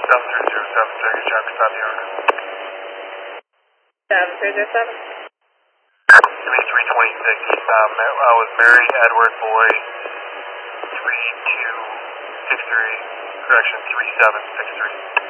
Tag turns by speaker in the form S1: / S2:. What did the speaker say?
S1: 7307, Jack stop the owner.
S2: 7307.
S1: Give me 326. I was Mary Edward Boy 3263, correction 3763.